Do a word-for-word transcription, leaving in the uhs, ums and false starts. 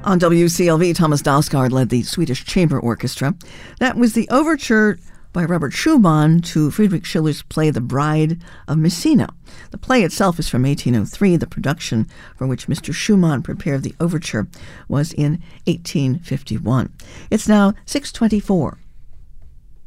On W C L V, Thomas Dalsgaard led the Swedish Chamber Orchestra. That was the overture by Robert Schumann to Friedrich Schiller's play The Bride of Messina. The play itself is from eighteen oh three. The production for which Mister Schumann prepared the overture was in eighteen fifty-one. It's now six twenty-four.